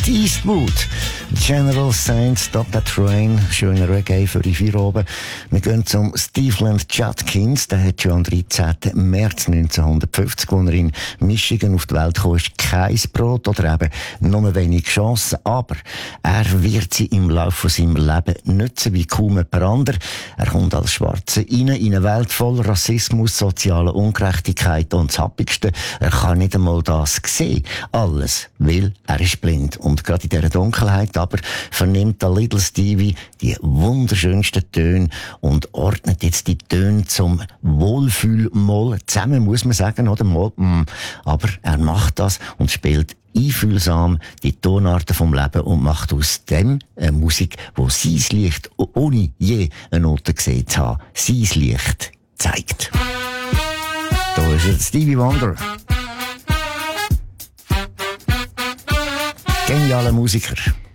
Clint Eastwood. General Saints, Stop That Train. Schöner Reggae für die vier oben. Wir gehen zum Stevland Judkins. Der hat schon am 13. März 1950, als er in Michigan auf die Welt kam, ist kein Brot oder eben nur wenig Chancen. Aber er wird sie im Laufe seines Lebens nutzen wie kaum jemand anderer. Er kommt als Schwarzer rein in eine Welt voll Rassismus, sozialer Ungerechtigkeit und das Happigste, er kann nicht einmal das sehen. Alles, weil er ist blind. Und gerade in dieser Dunkelheit aber vernimmt der Little Stevie die wunderschönsten Töne und ordnet jetzt die Töne zum Wohlfühlmoll zusammen, muss man sagen, oder? Moll, aber er macht das und spielt einfühlsam die Tonarten vom Leben und macht aus dem eine Musik, wo sein Licht, ohne je eine Note gesehen zu haben, sein Licht zeigt. Da ist jetzt Stevie Wonder. Genialer Musiker.